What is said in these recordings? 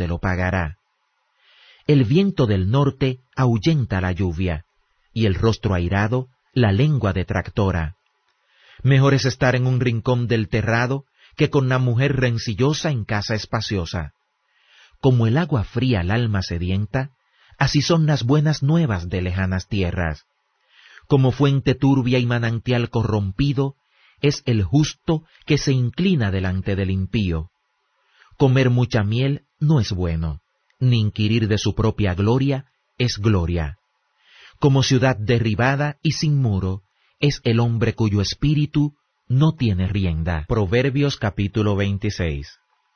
te lo pagará. El viento del norte ahuyenta la lluvia, y el rostro airado la lengua detractora. Mejor es estar en un rincón del terrado que con la mujer rencillosa en casa espaciosa. Como el agua fría al alma sedienta, así son las buenas nuevas de lejanas tierras. Como fuente turbia y manantial corrompido, es el justo que se inclina delante del impío. Comer mucha miel no es bueno, ni inquirir de su propia gloria es gloria. Como ciudad derribada y sin muro, es el hombre cuyo espíritu no tiene rienda. Proverbios capítulo 26.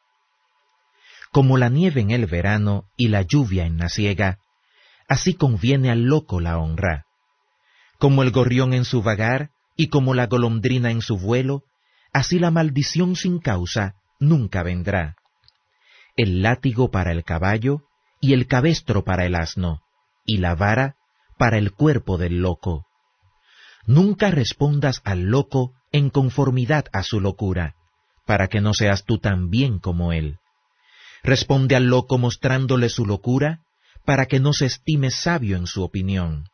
Como la nieve en el verano y la lluvia en la siega, así conviene al loco la honra. Como el gorrión en su vagar y como la golondrina en su vuelo, así la maldición sin causa nunca vendrá. El látigo para el caballo y el cabestro para el asno, y la vara para el cuerpo del loco. Nunca respondas al loco en conformidad a su locura, para que no seas tú también como él. Responde al loco mostrándole su locura, para que no se estime sabio en su opinión.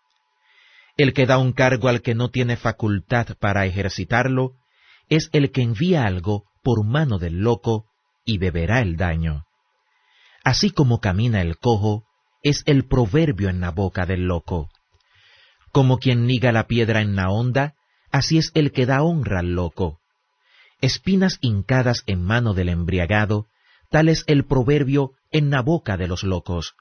El que da un cargo al que no tiene facultad para ejercitarlo, es el que envía algo por mano del loco, y beberá el daño. Así como camina el cojo, es el proverbio en la boca del loco. Como quien liga la piedra en la honda, así es el que da honra al loco. Espinas hincadas en mano del embriagado, tal es el proverbio en la boca de los locos.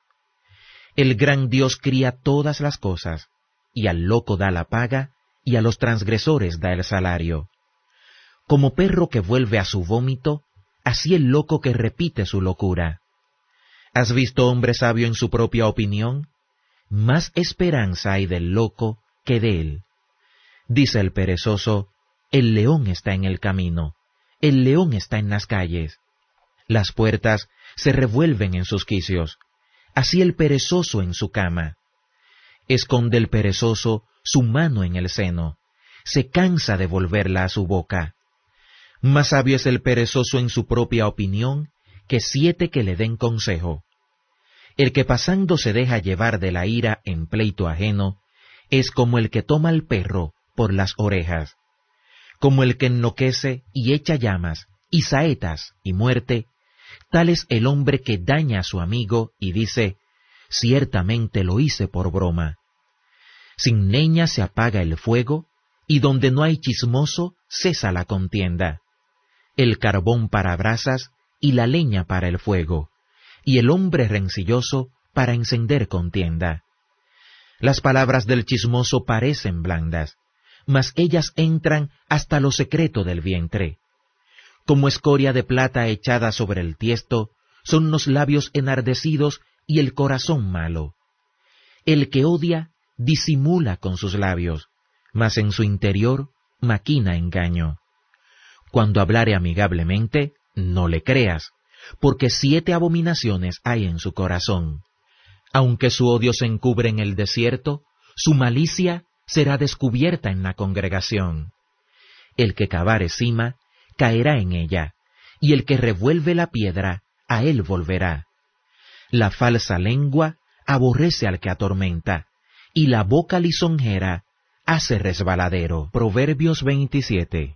El gran Dios cría todas las cosas, y al loco da la paga, y a los transgresores da el salario. Como perro que vuelve a su vómito, así el loco que repite su locura. ¿Has visto hombre sabio en su propia opinión? Más esperanza hay del loco que de él. Dice el perezoso, el león está en el camino, el león está en las calles. Las puertas se revuelven en sus quicios, así el perezoso en su cama. Esconde el perezoso su mano en el seno, se cansa de volverla a su boca. Más sabio es el perezoso en su propia opinión que 7 que le den consejo. El que pasando se deja llevar de la ira en pleito ajeno, es como el que toma al perro por las orejas. Como el que enloquece y echa llamas, y saetas y muerte, tal es el hombre que daña a su amigo y dice, ciertamente lo hice por broma. Sin leña se apaga el fuego, y donde no hay chismoso cesa la contienda. El carbón para brasas y la leña para el fuego, y el hombre rencilloso para encender contienda. Las palabras del chismoso parecen blandas, mas ellas entran hasta lo secreto del vientre. Como escoria de plata echada sobre el tiesto, son los labios enardecidos y el corazón malo. El que odia disimula con sus labios, mas en su interior maquina engaño. Cuando hablare amigablemente, no le creas, porque 7 abominaciones hay en su corazón. Aunque su odio se encubre en el desierto, su malicia será descubierta en la congregación. El que cavare cima, caerá en ella, y el que revuelve la piedra, a él volverá. La falsa lengua aborrece al que atormenta, y la boca lisonjera hace resbaladero. Proverbios 27.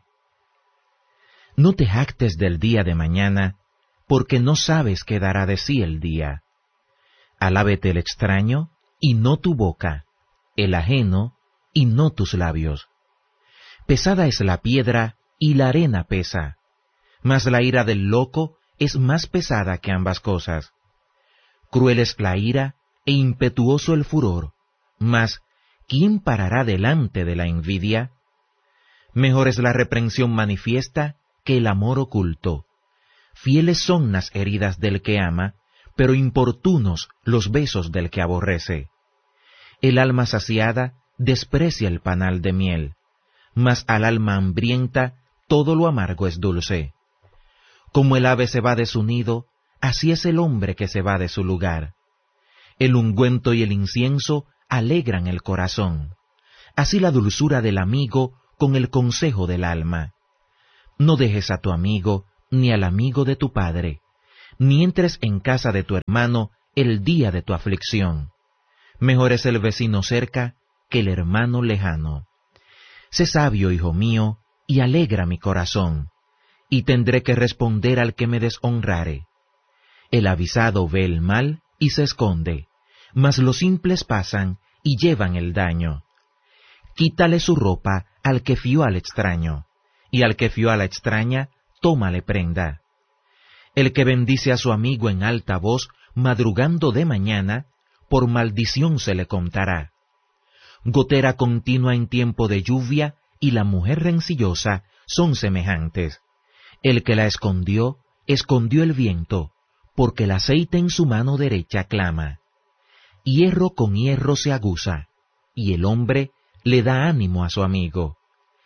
No te jactes del día de mañana, porque no sabes qué dará de sí el día. Alábete el extraño, y no tu boca, el ajeno, y no tus labios. Pesada es la piedra, y la arena pesa, mas la ira del loco es más pesada que ambas cosas. Cruel es la ira, e impetuoso el furor, mas ¿quién parará delante de la envidia? Mejor es la reprensión manifiesta que el amor oculto. Fieles son las heridas del que ama, pero importunos los besos del que aborrece. El alma saciada desprecia el panal de miel, mas al alma hambrienta todo lo amargo es dulce. Como el ave se va de su nido, así es el hombre que se va de su lugar. El ungüento y el incienso alegran el corazón, así la dulzura del amigo con el consejo del alma. No dejes a tu amigo ni al amigo de tu padre, ni entres en casa de tu hermano el día de tu aflicción. Mejor es el vecino cerca que el hermano lejano. Sé sabio, hijo mío, y alegra mi corazón, y tendré que responder al que me deshonrare. El avisado ve el mal y se esconde, mas los simples pasan y llevan el daño. Quítale su ropa al que fió al extraño, y al que fió a la extraña, tómale prenda. El que bendice a su amigo en alta voz, madrugando de mañana, por maldición se le contará. Gotera continua en tiempo de lluvia y la mujer rencillosa son semejantes. El que la escondió, escondió el viento, porque el aceite en su mano derecha clama. Hierro con hierro se aguza, y el hombre le da ánimo a su amigo.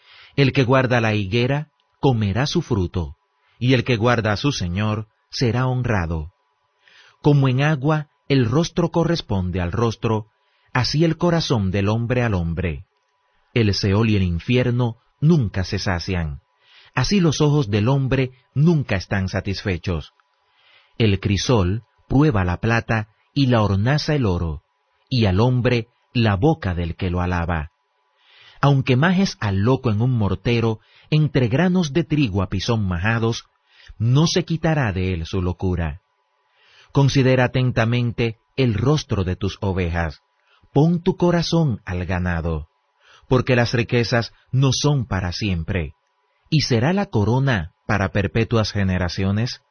El que guarda la higuera comerá su fruto, y el que guarda a su señor será honrado. Como en agua el rostro corresponde al rostro, así el corazón del hombre al hombre. El Seol y el infierno nunca se sacian, así los ojos del hombre nunca están satisfechos. El crisol prueba la plata y la hornaza el oro, y al hombre la boca del que lo alaba. Aunque majes al loco en un mortero, entre granos de trigo a pisón majados, no se quitará de él su locura. Considera atentamente el rostro de tus ovejas, pon tu corazón al ganado, porque las riquezas no son para siempre, y será la corona para perpetuas generaciones.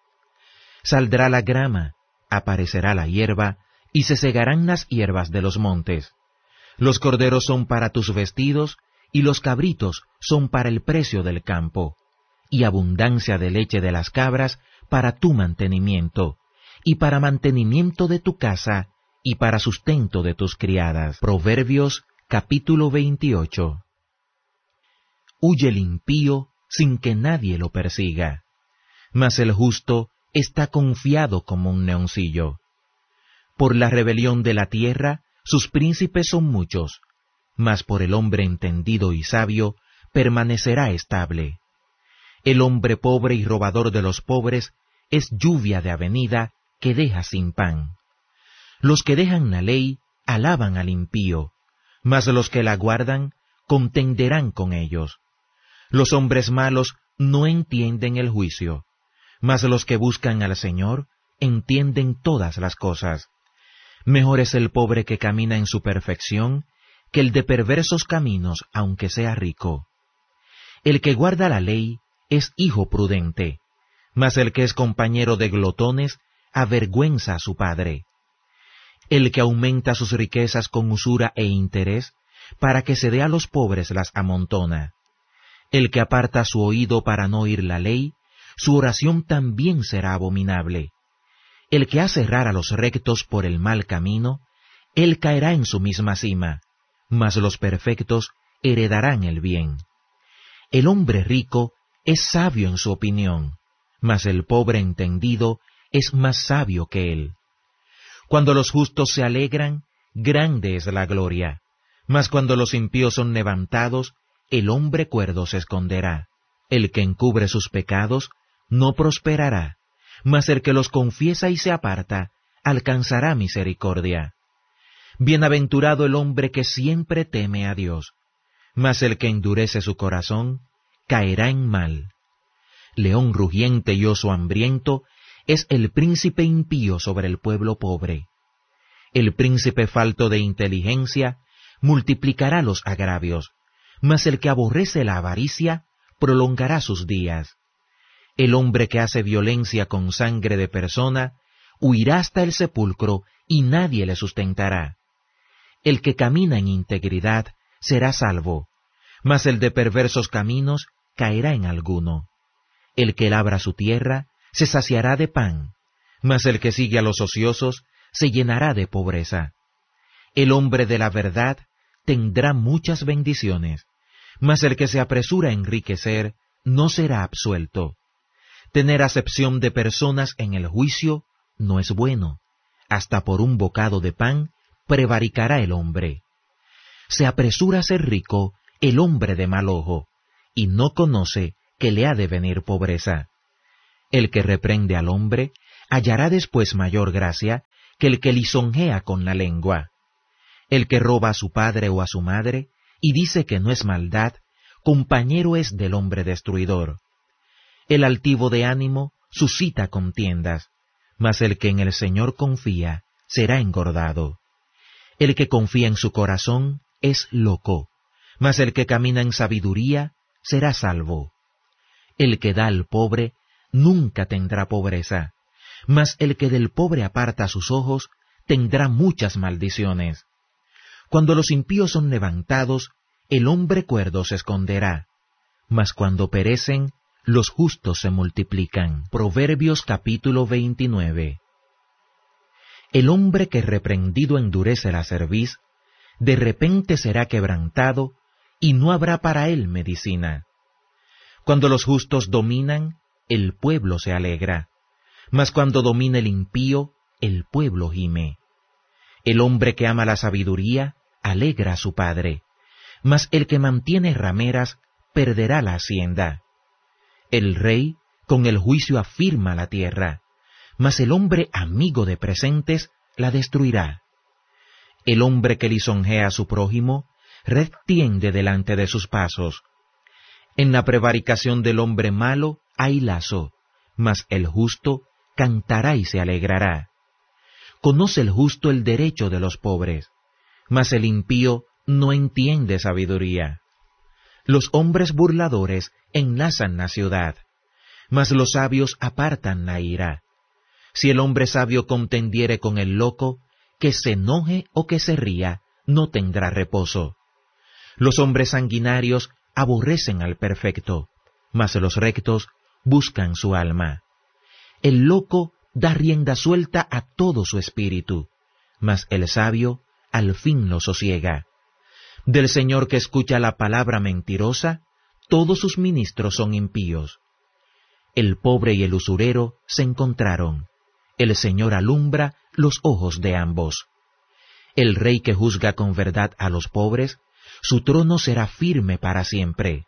Saldrá la grama, aparecerá la hierba, y se segarán las hierbas de los montes. Los corderos son para tus vestidos, y los cabritos son para el precio del campo, y abundancia de leche de las cabras para tu mantenimiento, y para mantenimiento de tu casa, y para sustento de tus criadas. Proverbios capítulo 28. Huye el impío sin que nadie lo persiga, mas el justo está confiado como un leoncillo. Por la rebelión de la tierra, sus príncipes son muchos, mas por el hombre entendido y sabio permanecerá estable. El hombre pobre y robador de los pobres es lluvia de avenida que deja sin pan. Los que dejan la ley alaban al impío, mas los que la guardan contenderán con ellos. Los hombres malos no entienden el juicio, mas los que buscan al Señor entienden todas las cosas. Mejor es el pobre que camina en su perfección que el de perversos caminos, aunque sea rico. El que guarda la ley es hijo prudente, mas el que es compañero de glotones avergüenza a su padre. El que aumenta sus riquezas con usura e interés, para que se dé a los pobres las amontona. El que aparta su oído para no oír la ley, su oración también será abominable. El que hace errar a los rectos por el mal camino, él caerá en su misma cima, mas los perfectos heredarán el bien. El hombre rico es sabio en su opinión, mas el pobre entendido es más sabio que él. Cuando los justos se alegran, grande es la gloria, mas cuando los impíos son levantados, el hombre cuerdo se esconderá. El que encubre sus pecados no prosperará, mas el que los confiesa y se aparta, alcanzará misericordia. Bienaventurado el hombre que siempre teme a Dios, mas el que endurece su corazón, caerá en mal. León rugiente y oso hambriento es el príncipe impío sobre el pueblo pobre. El príncipe falto de inteligencia multiplicará los agravios, mas el que aborrece la avaricia prolongará sus días. El hombre que hace violencia con sangre de persona huirá hasta el sepulcro y nadie le sustentará. El que camina en integridad será salvo, mas el de perversos caminos caerá en alguno. El que labra su tierra se saciará de pan, mas el que sigue a los ociosos se llenará de pobreza. El hombre de la verdad tendrá muchas bendiciones, mas el que se apresura a enriquecer no será absuelto. Tener acepción de personas en el juicio no es bueno, hasta por un bocado de pan prevaricará el hombre. Se apresura a ser rico el hombre de mal ojo, y no conoce que le ha de venir pobreza. El que reprende al hombre hallará después mayor gracia que el que lisonjea con la lengua. El que roba a su padre o a su madre, y dice que no es maldad, compañero es del hombre destruidor. El altivo de ánimo suscita contiendas, mas el que en el Señor confía será engordado. El que confía en su corazón es loco, mas el que camina en sabiduría será salvo. El que da al pobre nunca tendrá pobreza, mas el que del pobre aparta sus ojos tendrá muchas maldiciones. Cuando los impíos son levantados, el hombre cuerdo se esconderá, mas cuando perecen, los justos se multiplican. Proverbios capítulo 29. El hombre que reprendido endurece la cerviz, de repente será quebrantado, y no habrá para él medicina. Cuando los justos dominan, el pueblo se alegra, mas cuando domina el impío, el pueblo gime. El hombre que ama la sabiduría, alegra a su padre, mas el que mantiene rameras, perderá la hacienda. El rey con el juicio afirma la tierra, mas el hombre amigo de presentes la destruirá. El hombre que lisonjea a su prójimo, red tiende delante de sus pasos. En la prevaricación del hombre malo hay lazo, mas el justo cantará y se alegrará. Conoce el justo el derecho de los pobres, mas el impío no entiende sabiduría. Los hombres burladores enlazan la ciudad, mas los sabios apartan la ira. Si el hombre sabio contendiere con el loco, que se enoje o que se ría, no tendrá reposo. Los hombres sanguinarios aborrecen al perfecto, mas los rectos buscan su alma. El loco da rienda suelta a todo su espíritu, mas el sabio al fin lo sosiega. Del Señor que escucha la palabra mentirosa, todos sus ministros son impíos. El pobre y el usurero se encontraron. El Señor alumbra los ojos de ambos. El rey que juzga con verdad a los pobres, su trono será firme para siempre.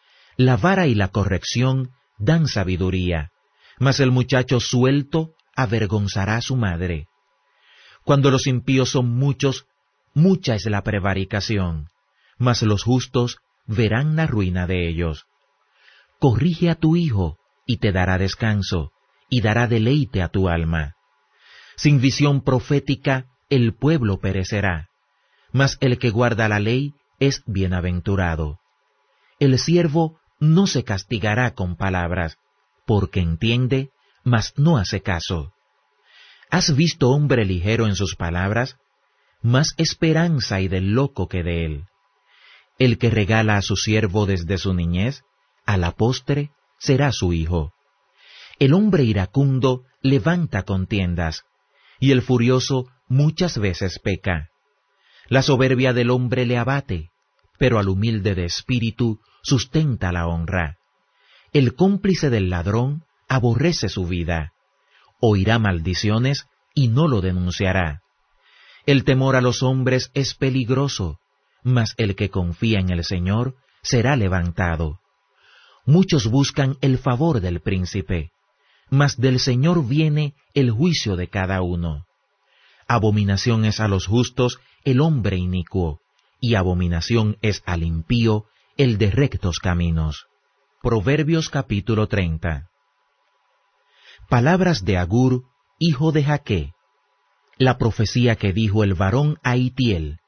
La vara y la corrección dan sabiduría, mas el muchacho suelto avergonzará a su madre. Cuando los impíos son muchos, mucha es la prevaricación, mas los justos verán la ruina de ellos. Corrige a tu hijo, y te dará descanso, y dará deleite a tu alma. Sin visión profética, el pueblo perecerá, mas el que guarda la ley es bienaventurado. El siervo no se castigará con palabras, porque entiende, mas no hace caso. ¿Has visto hombre ligero en sus palabras? Más esperanza hay del loco que de él. El que regala a su siervo desde su niñez, a la postre será su hijo. El hombre iracundo levanta contiendas, y el furioso muchas veces peca. La soberbia del hombre le abate, pero al humilde de espíritu sustenta la honra. El cómplice del ladrón aborrece su vida, oirá maldiciones y no lo denunciará. El temor a los hombres es peligroso, mas el que confía en el Señor será levantado. Muchos buscan el favor del príncipe, mas del Señor viene el juicio de cada uno. Abominación es a los justos el hombre inicuo, y abominación es al impío el de rectos caminos. Proverbios capítulo 30. Palabras de Agur, hijo de Jaque. La profecía que dijo el varón a Itiel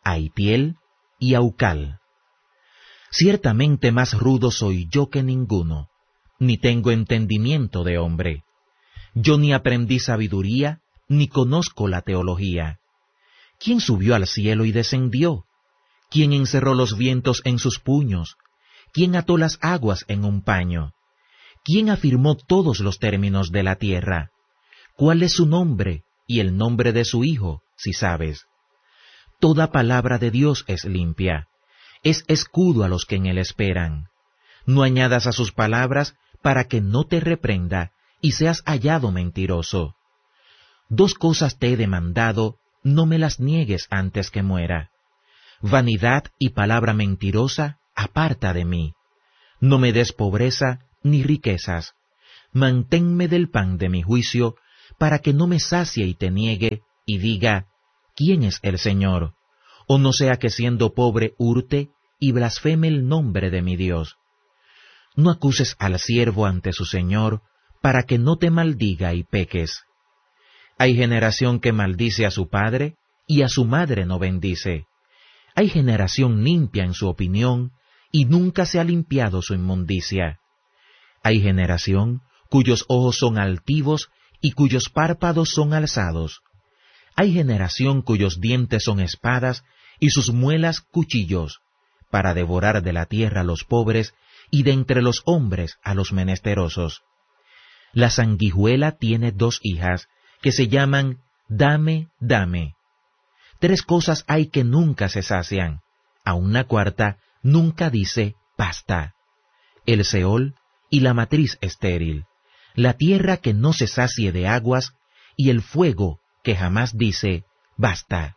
y a Ucal. Ciertamente más rudo soy yo que ninguno, ni tengo entendimiento de hombre. Yo ni aprendí sabiduría, ni conozco la teología. ¿Quién subió al cielo y descendió? ¿Quién encerró los vientos en sus puños? ¿Quién ató las aguas en un paño? ¿Quién afirmó todos los términos de la tierra? ¿Cuál es su nombre y el nombre de su hijo, si sabes? Toda palabra de Dios es limpia, es escudo a los que en él esperan. No añadas a sus palabras para que no te reprenda y seas hallado mentiroso. 2 cosas te he demandado, no me las niegues antes que muera. Vanidad y palabra mentirosa, aparta de mí. No me des pobreza ni riquezas. Manténme del pan de mi juicio, para que no me sacie y te niegue, y diga, ¿quién es el Señor? O no sea que siendo pobre hurte y blasfeme el nombre de mi Dios. No acuses al siervo ante su Señor, para que no te maldiga y peques. Hay generación que maldice a su padre, y a su madre no bendice. Hay generación limpia en su opinión, y nunca se ha limpiado su inmundicia. Hay generación cuyos ojos son altivos, y cuyos párpados son alzados. Hay generación cuyos dientes son espadas, y sus muelas cuchillos, para devorar de la tierra a los pobres, y de entre los hombres a los menesterosos. La sanguijuela tiene 2 hijas, que se llaman Dame, dame. 3 cosas hay que nunca se sacian, a una cuarta nunca dice basta. El Seol y la matriz estéril, la tierra que no se sacie de aguas, y el fuego que jamás dice basta.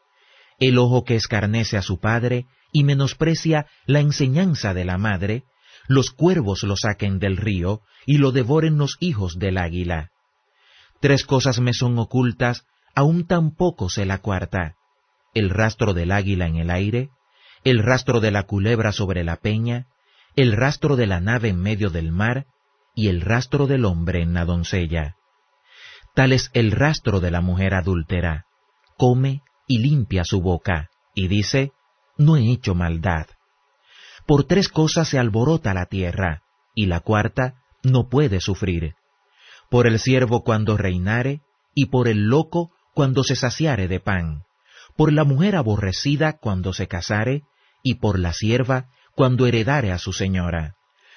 El ojo que escarnece a su padre y menosprecia la enseñanza de la madre, los cuervos lo saquen del río y lo devoren los hijos del águila. 3 cosas me son ocultas, aún tampoco sé la cuarta: el rastro del águila en el aire, el rastro de la culebra sobre la peña, el rastro de la nave en medio del mar, y el rastro del hombre en la doncella. Tal es el rastro de la mujer adúltera: come y limpia su boca, y dice, no he hecho maldad. Por 3 cosas se alborota la tierra, y la cuarta no puede sufrir: por el siervo cuando reinare, y por el loco cuando se saciare de pan, por la mujer aborrecida cuando se casare, y por la sierva cuando heredare a su señora.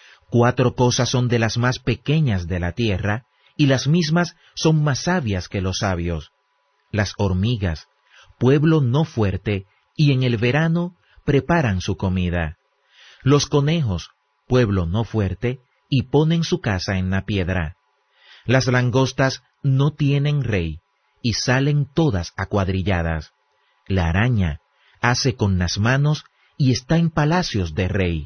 4 cosas son de las más pequeñas de la tierra, y las mismas son más sabias que los sabios: las hormigas, pueblo no fuerte, y en el verano preparan su comida; los conejos, pueblo no fuerte, y ponen su casa en la piedra; las langostas no tienen rey, y salen todas acuadrilladas; la araña hace con las manos, y está en palacios de rey.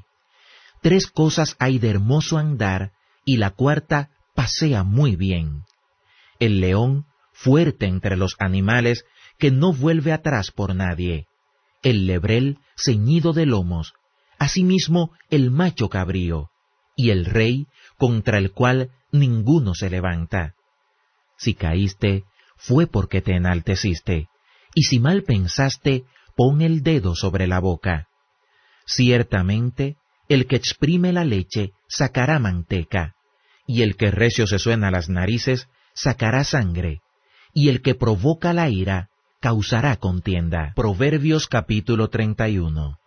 3 cosas hay de hermoso andar, y la cuarta pasea muy bien: el león, fuerte entre los animales, que no vuelve atrás por nadie; el lebrel, ceñido de lomos; asimismo el macho cabrío; y el rey, contra el cual ninguno se levanta. Si caíste, fue porque te enalteciste, y si mal pensaste, pon el dedo sobre la boca. Ciertamente, el que exprime la leche sacará manteca, y el que recio se suena las narices sacará sangre, y el que provoca la ira causará contienda. Proverbios capítulo 31.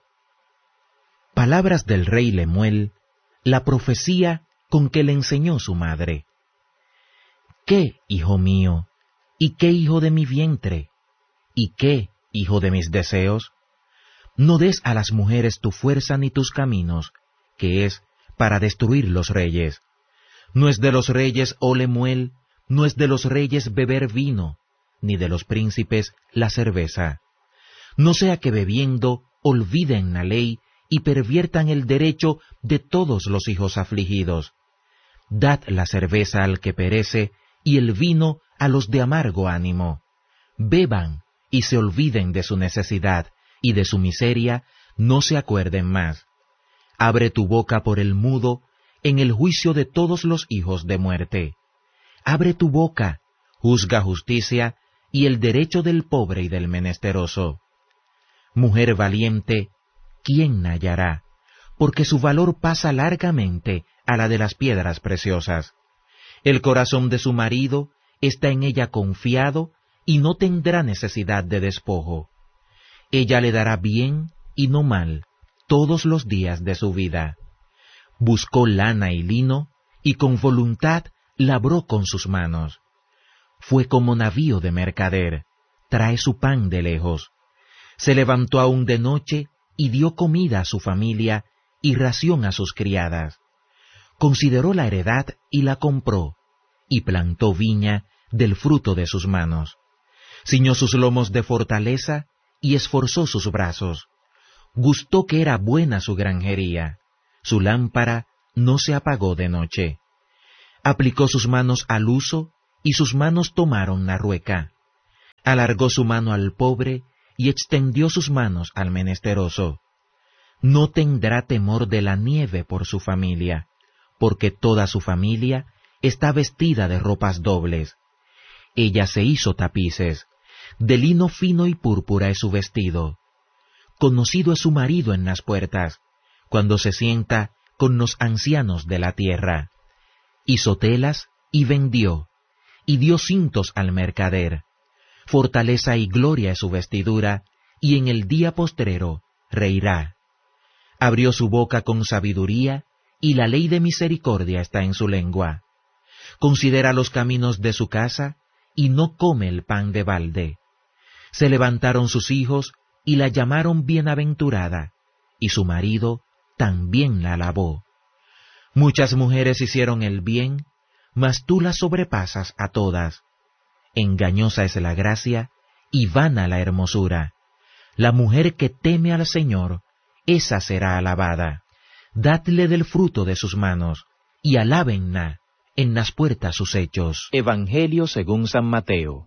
Palabras del rey Lemuel, la profecía con que le enseñó su madre. ¿Qué, hijo mío? ¿Y qué, hijo de mi vientre? ¿Y qué, hijo de mis deseos? No des a las mujeres tu fuerza ni tus caminos, que es para destruir los reyes. No es de los reyes, oh Lemuel, no es de los reyes beber vino, ni de los príncipes la cerveza. No sea que bebiendo olviden la ley y perviertan el derecho de todos los hijos afligidos. Dad la cerveza al que perece, y el vino a los de amargo ánimo. Beban y se olviden de su necesidad, y de su miseria no se acuerden más. Abre tu boca por el mudo, en el juicio de todos los hijos de muerte. Abre tu boca, juzga justicia, y el derecho del pobre y del menesteroso. Mujer valiente, ¿quién hallará? Porque su valor pasa largamente a la de las piedras preciosas. El corazón de su marido está en ella confiado, y no tendrá necesidad de despojo. Ella le dará bien y no mal todos los días de su vida. Buscó lana y lino, y con voluntad labró con sus manos. Fue como navío de mercader, trae su pan de lejos. Se levantó aún de noche, y dio comida a su familia, y ración a sus criadas. Consideró la heredad y la compró, y plantó viña del fruto de sus manos. Ciñó sus lomos de fortaleza, y esforzó sus brazos. Gustó que era buena su granjería, su lámpara no se apagó de noche. Aplicó sus manos al uso, y sus manos tomaron la rueca. Alargó su mano al pobre, y extendió sus manos al menesteroso. No tendrá temor de la nieve por su familia, porque toda su familia está vestida de ropas dobles. Ella se hizo tapices, de lino fino y púrpura es su vestido. Conocido es su marido en las puertas, cuando se sienta con los ancianos de la tierra. Hizo telas y vendió, y dio cintos al mercader. Fortaleza y gloria es su vestidura, y en el día postrero reirá. Abrió su boca con sabiduría, y la ley de misericordia está en su lengua. Considera los caminos de su casa, y no come el pan de balde. Se levantaron sus hijos, y la llamaron bienaventurada, y su marido también la alabó. Muchas mujeres hicieron el bien, mas tú las sobrepasas a todas. Engañosa es la gracia, y vana la hermosura. La mujer que teme al Señor, esa será alabada. Dadle del fruto de sus manos, y alábenla en las puertas sus hechos. Evangelio según San Mateo.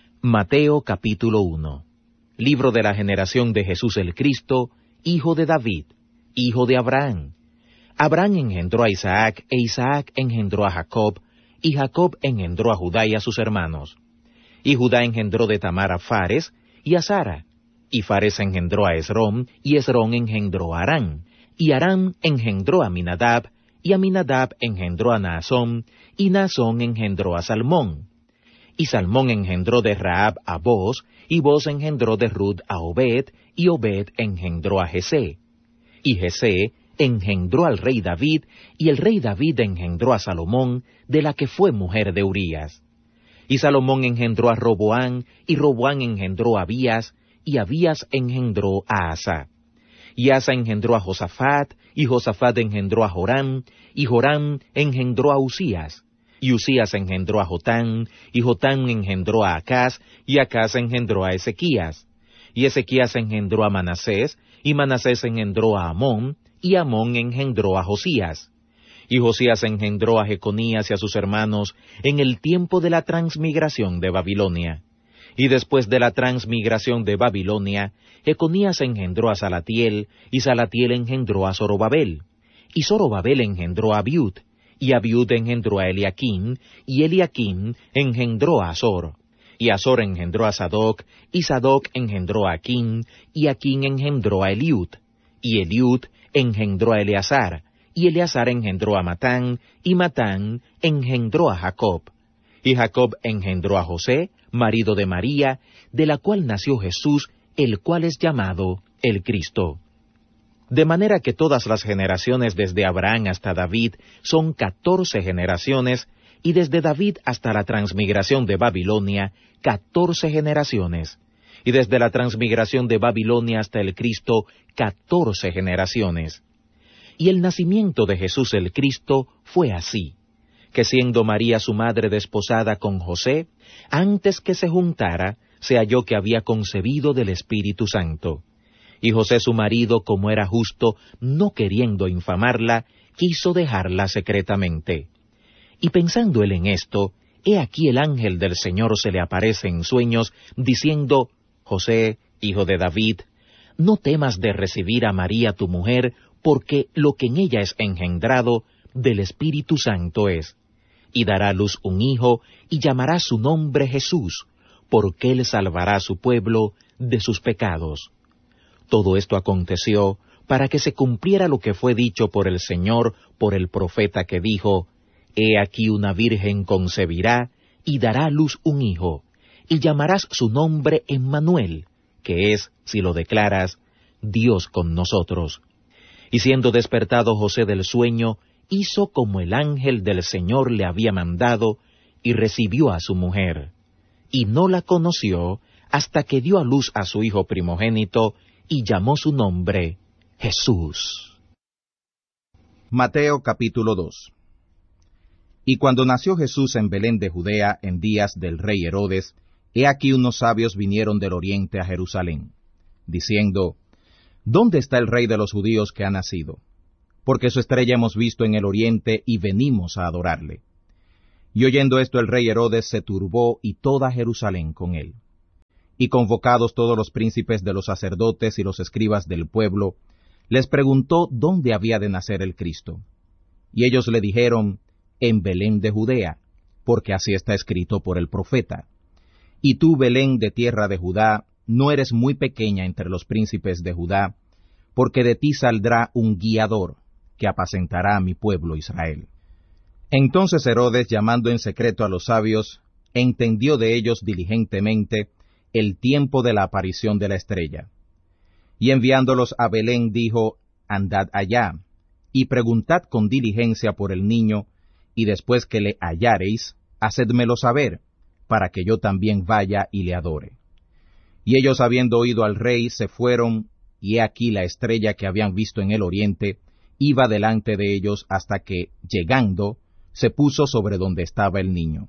Mateo capítulo 1. Libro de la generación de Jesús el Cristo, hijo de David, hijo de Abraham. Abraham engendró a Isaac, e Isaac engendró a Jacob, y Jacob engendró a Judá y a sus hermanos. Y Judá engendró de Tamar a Fares y a Sara. Y Fares engendró a Esrom, y Esrom engendró a Aram. Y Aram engendró a Aminadab, y Aminadab engendró a Naasón, y Naasón engendró a Salmón. Y Salmón engendró de Rahab a Boz, y Boz engendró de Rut a Obed, y Obed engendró a Jesé. Y Jesé engendró al rey David, y el rey David engendró a Salomón, de la que fue mujer de Urías. Y Salomón engendró a Roboán, y Roboán engendró a Abías, y Abías engendró a Asa. Y Asa engendró a Josafat, y Josafat engendró a Joram, y Joram engendró a Usías. Y Usías engendró a Jotán, y Jotán engendró a Acaz, y Acaz engendró a Ezequías. Y Ezequías engendró a Manasés, y Manasés engendró a Amón, y Amón engendró a Josías. Y Josías engendró a Jeconías y a sus hermanos en el tiempo de la transmigración de Babilonia. Y después de la transmigración de Babilonia, Jeconías engendró a Salatiel, y Salatiel engendró a Zorobabel. Y Zorobabel engendró a Abiud, y Abiud engendró a Eliaquim, y Eliaquim engendró a Azor. Y Azor engendró a Sadoc, y Sadoc engendró a Aquim, y Aquim engendró a Eliud. Y Eliud engendró a Eleazar, y Eleazar engendró a Matán, y Matán engendró a Jacob. Y Jacob engendró a José, marido de María, de la cual nació Jesús, el cual es llamado el Cristo. De manera que todas las generaciones desde Abraham hasta David son 14 generaciones, y desde David hasta la transmigración de Babilonia, 14 generaciones, y desde la transmigración de Babilonia hasta el Cristo, 14 generaciones. Y el nacimiento de Jesús el Cristo fue así, que siendo María su madre desposada con José, antes que se juntara, se halló que había concebido del Espíritu Santo. Y José su marido, como era justo, no queriendo infamarla, quiso dejarla secretamente. Y pensando él en esto, he aquí el ángel del Señor se le aparece en sueños, diciendo: José, hijo de David, no temas de recibir a María tu mujer, porque lo que en ella es engendrado del Espíritu Santo es. Y dará a luz un hijo, y llamará su nombre Jesús, porque él salvará a su pueblo de sus pecados. Todo esto aconteció para que se cumpliera lo que fue dicho por el Señor por el profeta que dijo: He aquí una virgen concebirá, y dará a luz un hijo, y llamarás su nombre Emmanuel, que es, si lo declaras, Dios con nosotros. Y siendo despertado José del sueño, hizo como el ángel del Señor le había mandado, y recibió a su mujer. Y no la conoció hasta que dio a luz a su hijo primogénito, y llamó su nombre Jesús. Mateo capítulo 2. Y cuando nació Jesús en Belén de Judea en días del rey Herodes, he aquí unos sabios vinieron del oriente a Jerusalén, diciendo: ¿Dónde está el rey de los judíos que ha nacido? Porque su estrella hemos visto en el oriente y venimos a adorarle. Y oyendo esto el rey Herodes se turbó y toda Jerusalén con él. Y convocados todos los príncipes de los sacerdotes y los escribas del pueblo, les preguntó dónde había de nacer el Cristo. Y ellos le dijeron, en Belén de Judea, porque así está escrito por el profeta. Y tú, Belén de tierra de Judá, no eres muy pequeña entre los príncipes de Judá, porque de ti saldrá un guiador, que apacentará a mi pueblo Israel. Entonces Herodes, llamando en secreto a los sabios, entendió de ellos diligentemente el tiempo de la aparición de la estrella. Y enviándolos a Belén dijo, andad allá, y preguntad con diligencia por el niño, y después que le hallareis, hacedmelo saber, para que yo también vaya y le adore. Y ellos, habiendo oído al rey, se fueron, y he aquí la estrella que habían visto en el oriente, iba delante de ellos hasta que, llegando, se puso sobre donde estaba el niño.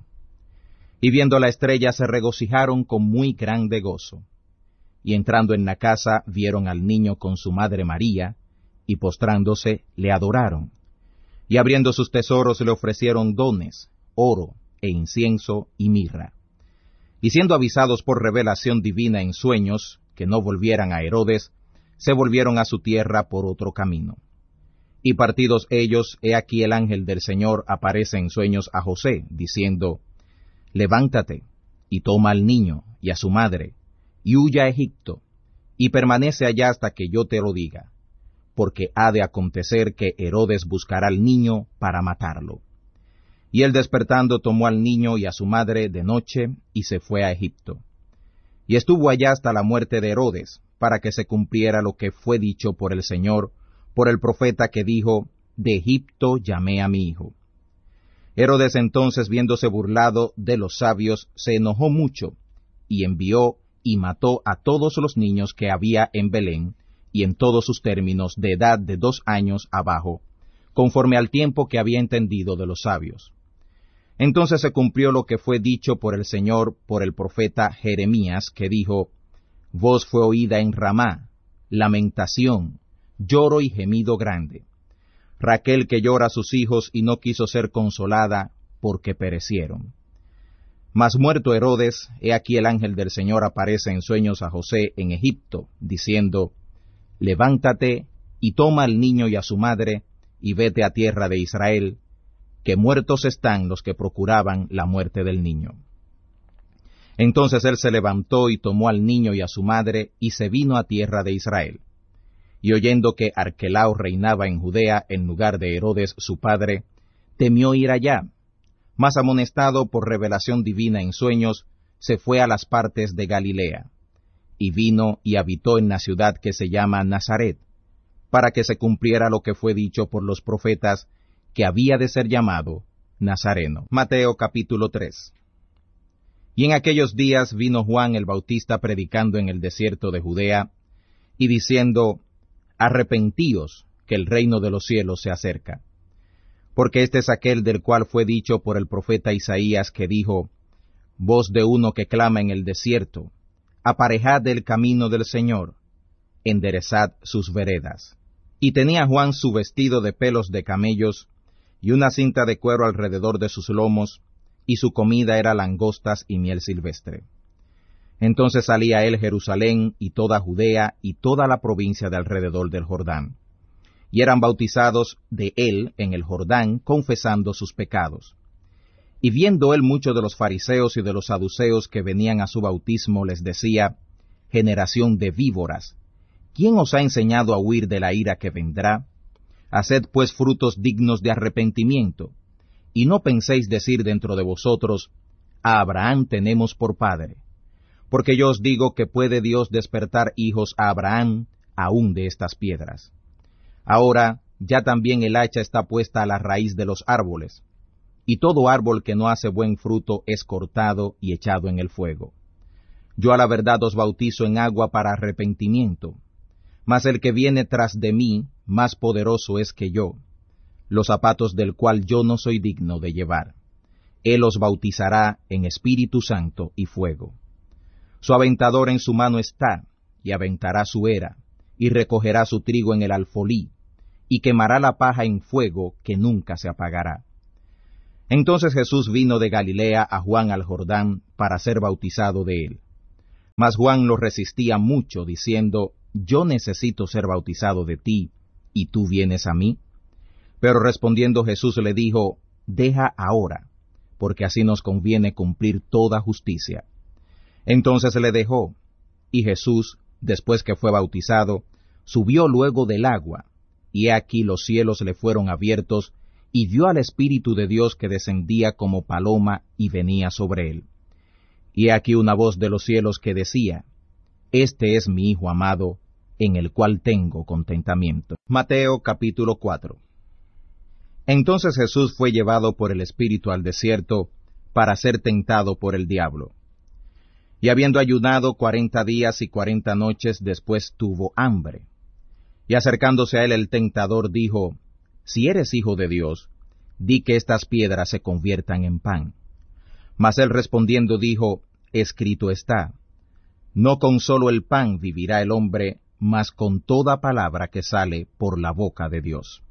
Y viendo la estrella se regocijaron con muy grande gozo. Y entrando en la casa vieron al niño con su madre María, y postrándose le adoraron. Y abriendo sus tesoros le ofrecieron dones, oro, e incienso, y mirra. Y siendo avisados por revelación divina en sueños, que no volvieran a Herodes, se volvieron a su tierra por otro camino. Y partidos ellos, he aquí el ángel del Señor aparece en sueños a José, diciendo, levántate, y toma al niño y a su madre, y huya a Egipto, y permanece allá hasta que yo te lo diga, porque ha de acontecer que Herodes buscará al niño para matarlo. Y él despertando tomó al niño y a su madre de noche, y se fue a Egipto. Y estuvo allá hasta la muerte de Herodes, para que se cumpliera lo que fue dicho por el Señor, por el profeta que dijo, de Egipto llamé a mi hijo. Herodes entonces, viéndose burlado de los sabios, se enojó mucho, y envió y mató a todos los niños que había en Belén, y en todos sus términos de edad de 2 años abajo, conforme al tiempo que había entendido de los sabios. Entonces se cumplió lo que fue dicho por el Señor por el profeta Jeremías, que dijo, voz fue oída en Ramá, lamentación, lloro y gemido grande. Raquel que llora a sus hijos y no quiso ser consolada, porque perecieron. Mas muerto Herodes, he aquí el ángel del Señor aparece en sueños a José en Egipto, diciendo, levántate y toma al niño y a su madre, y vete a tierra de Israel, que muertos están los que procuraban la muerte del niño. Entonces él se levantó y tomó al niño y a su madre, y se vino a tierra de Israel. Y oyendo que Arquelao reinaba en Judea en lugar de Herodes su padre, temió ir allá, mas amonestado por revelación divina en sueños, se fue a las partes de Galilea, y vino y habitó en la ciudad que se llama Nazaret, para que se cumpliera lo que fue dicho por los profetas, que había de ser llamado Nazareno. Mateo capítulo 3. Y en aquellos días vino Juan el Bautista predicando en el desierto de Judea, y diciendo, arrepentíos, que el reino de los cielos se acerca. Porque este es aquel del cual fue dicho por el profeta Isaías, que dijo, voz de uno que clama en el desierto, aparejad el camino del Señor, enderezad sus veredas. Y tenía Juan su vestido de pelos de camellos, y una cinta de cuero alrededor de sus lomos, y su comida era langostas y miel silvestre. Entonces salía él Jerusalén y toda Judea y toda la provincia de alrededor del Jordán, y eran bautizados de él en el Jordán, confesando sus pecados. Y viendo él muchos de los fariseos y de los saduceos que venían a su bautismo, les decía, generación de víboras, ¿quién os ha enseñado a huir de la ira que vendrá? Haced pues frutos dignos de arrepentimiento, y no penséis decir dentro de vosotros, a Abraham tenemos por padre. Porque yo os digo que puede Dios despertar hijos a Abraham aún de estas piedras. Ahora ya también el hacha está puesta a la raíz de los árboles, y todo árbol que no hace buen fruto es cortado y echado en el fuego. Yo a la verdad os bautizo en agua para arrepentimiento, mas el que viene tras de mí, más poderoso es que yo, los zapatos del cual yo no soy digno de llevar. Él os bautizará en Espíritu Santo y fuego. Su aventador en su mano está, y aventará su era, y recogerá su trigo en el alfolí, y quemará la paja en fuego que nunca se apagará. Entonces Jesús vino de Galilea a Juan al Jordán para ser bautizado de él. Mas Juan lo resistía mucho, diciendo, Yo necesito ser bautizado de ti, ¿y tú vienes a mí? Pero respondiendo Jesús le dijo, Deja ahora, porque así nos conviene cumplir toda justicia. Entonces le dejó, y Jesús, después que fue bautizado, subió luego del agua, y he aquí los cielos le fueron abiertos, y vio al Espíritu de Dios que descendía como paloma y venía sobre él. Y he aquí una voz de los cielos que decía, Este es mi Hijo amado, en el cual tengo contentamiento. Mateo capítulo 4. Entonces Jesús fue llevado por el Espíritu al desierto para ser tentado por el diablo. Y habiendo ayunado 40 días y 40 noches, después tuvo hambre. Y acercándose a él el tentador dijo, Si eres Hijo de Dios, di que estas piedras se conviertan en pan. Mas él respondiendo dijo, Escrito está, No con solo el pan vivirá el hombre, mas con toda palabra que sale por la boca de Dios.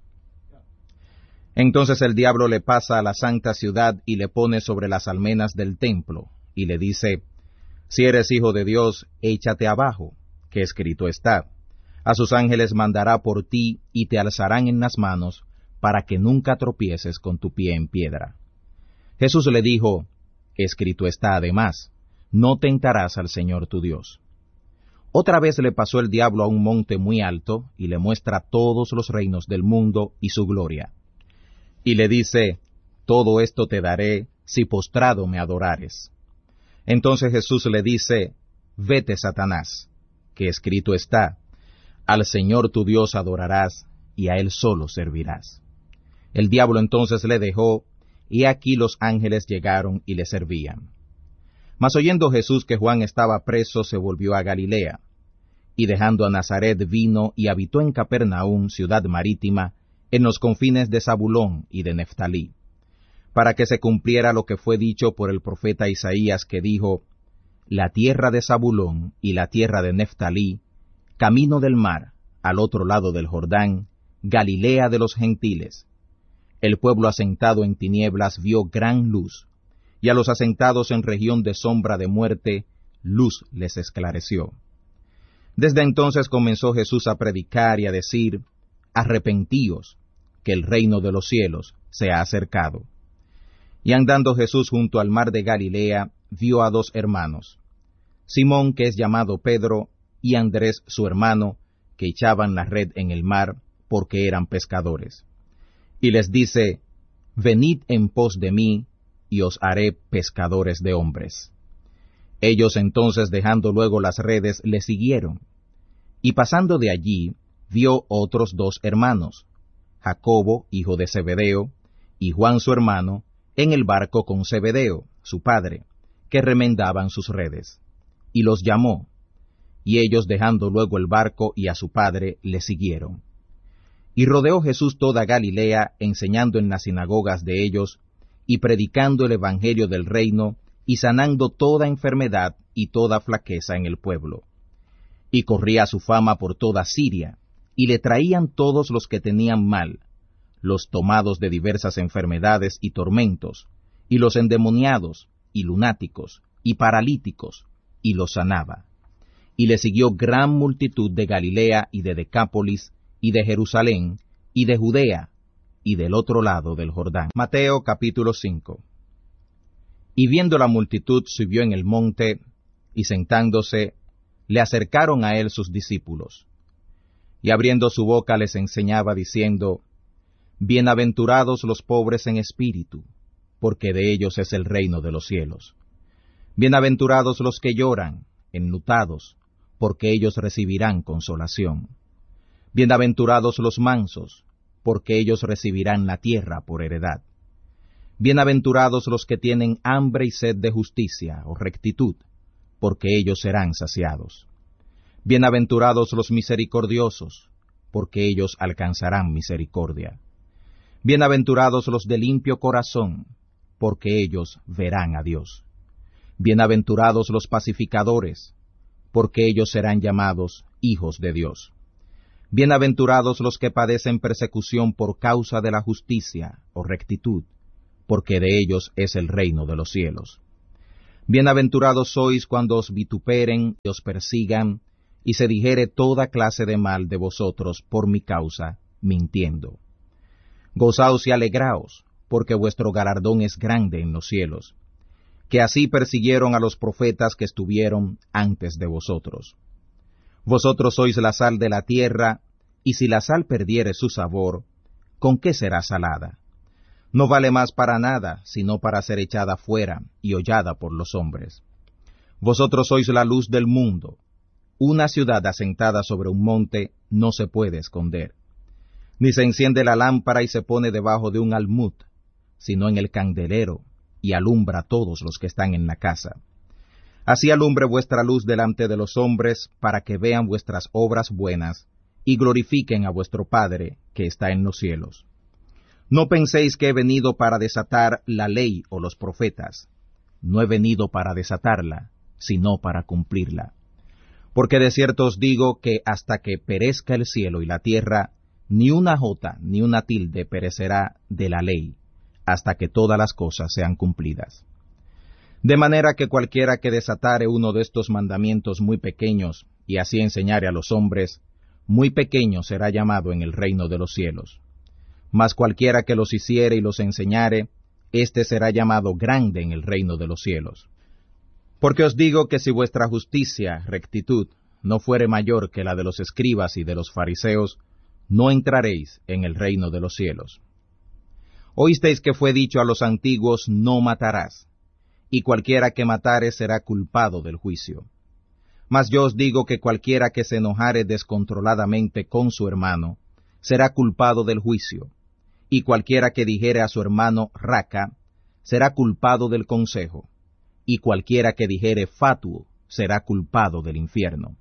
Entonces el diablo le pasa a la santa ciudad y le pone sobre las almenas del templo, y le dice, Si eres Hijo de Dios, échate abajo, que escrito está, A sus ángeles mandará por ti, y te alzarán en las manos, para que nunca tropieces con tu pie en piedra. Jesús le dijo, Escrito está además, No tentarás al Señor tu Dios. Otra vez le pasó el diablo a un monte muy alto, y le muestra todos los reinos del mundo y su gloria. Y le dice, Todo esto te daré, si postrado me adorares. Entonces Jesús le dice, Vete, Satanás, que escrito está, Al Señor tu Dios adorarás, y a Él solo servirás. El diablo entonces le dejó, y aquí los ángeles llegaron y le servían. Mas oyendo Jesús que Juan estaba preso, se volvió a Galilea, y dejando a Nazaret vino y habitó en Capernaum, ciudad marítima, en los confines de Zabulón y de Neftalí, para que se cumpliera lo que fue dicho por el profeta Isaías, que dijo, La tierra de Zabulón y la tierra de Neftalí, camino del mar, al otro lado del Jordán, Galilea de los gentiles. El pueblo asentado en tinieblas vio gran luz, y a los asentados en región de sombra de muerte, luz les esclareció. Desde entonces comenzó Jesús a predicar y a decir, Arrepentíos, que el reino de los cielos se ha acercado. Y andando Jesús junto al mar de Galilea, vio a dos hermanos, Simón, que es llamado Pedro, y Andrés su hermano, que echaban la red en el mar, porque eran pescadores. Y les dice, Venid en pos de mí, y os haré pescadores de hombres. Ellos entonces, dejando luego las redes, le siguieron. Y pasando de allí, vio otros dos hermanos, Jacobo, hijo de Zebedeo, y Juan su hermano, en el barco con Zebedeo, su padre, que remendaban sus redes. Y los llamó, y ellos, dejando luego el barco y a su padre, le siguieron. Y rodeó Jesús toda Galilea, enseñando en las sinagogas de ellos, y predicando el evangelio del reino, y sanando toda enfermedad y toda flaqueza en el pueblo. Y corría su fama por toda Siria, y le traían todos los que tenían mal, los tomados de diversas enfermedades y tormentos, y los endemoniados, y lunáticos, y paralíticos, y los sanaba. Y le siguió gran multitud de Galilea y de Decápolis, y de Jerusalén, y de Judea, y del otro lado del Jordán. Mateo capítulo 5. Y viendo la multitud, subió en el monte, y sentándose, le acercaron a él sus discípulos. Y abriendo su boca les enseñaba, diciendo, Bienaventurados los pobres en espíritu, porque de ellos es el reino de los cielos. Bienaventurados los que lloran, enlutados, porque ellos recibirán consolación. Bienaventurados los mansos, porque ellos recibirán la tierra por heredad. Bienaventurados los que tienen hambre y sed de justicia o rectitud, porque ellos serán saciados. Bienaventurados los misericordiosos, porque ellos alcanzarán misericordia. Bienaventurados los de limpio corazón, porque ellos verán a Dios. Bienaventurados los pacificadores, porque ellos serán llamados hijos de Dios. Bienaventurados los que padecen persecución por causa de la justicia o rectitud, porque de ellos es el reino de los cielos. Bienaventurados sois cuando os vituperen y os persigan, y se dijere toda clase de mal de vosotros por mi causa, mintiendo. Gozaos y alegraos, porque vuestro galardón es grande en los cielos, que así persiguieron a los profetas que estuvieron antes de vosotros. Vosotros sois la sal de la tierra, y si la sal perdiere su sabor, ¿con qué será salada? No vale más para nada, sino para ser echada fuera y hollada por los hombres. Vosotros sois la luz del mundo. Una ciudad asentada sobre un monte no se puede esconder. Ni se enciende la lámpara y se pone debajo de un almud, sino en el candelero, y alumbra a todos los que están en la casa. Así alumbre vuestra luz delante de los hombres, para que vean vuestras obras buenas, y glorifiquen a vuestro Padre que está en los cielos. No penséis que he venido para desatar la ley o los profetas. No he venido para desatarla, sino para cumplirla. Porque de cierto os digo que hasta que perezca el cielo y la tierra, ni una jota ni una tilde perecerá de la ley, hasta que todas las cosas sean cumplidas. De manera que cualquiera que desatare uno de estos mandamientos muy pequeños, y así enseñare a los hombres, muy pequeño será llamado en el reino de los cielos. Mas cualquiera que los hiciere y los enseñare, éste será llamado grande en el reino de los cielos. Porque os digo que si vuestra justicia, rectitud, no fuere mayor que la de los escribas y de los fariseos, no entraréis en el reino de los cielos. Oísteis que fue dicho a los antiguos, no matarás, y cualquiera que matare será culpado del juicio. Mas yo os digo que cualquiera que se enojare descontroladamente con su hermano, será culpado del juicio, y cualquiera que dijere a su hermano raca, será culpado del consejo, y cualquiera que dijere fatuo, será culpado del infierno.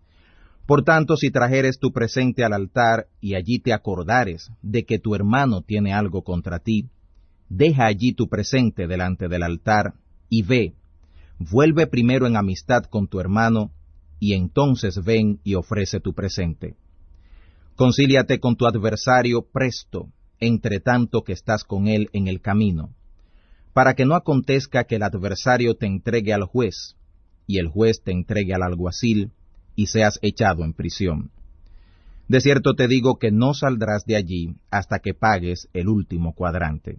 Por tanto, si trajeres tu presente al altar, y allí te acordares de que tu hermano tiene algo contra ti, deja allí tu presente delante del altar, y ve, vuelve primero en amistad con tu hermano, y entonces ven y ofrece tu presente. Concíliate con tu adversario presto, entre tanto que estás con él en el camino, para que no acontezca que el adversario te entregue al juez, y el juez te entregue al alguacil, y seas echado en prisión. De cierto te digo que no saldrás de allí hasta que pagues el último cuadrante.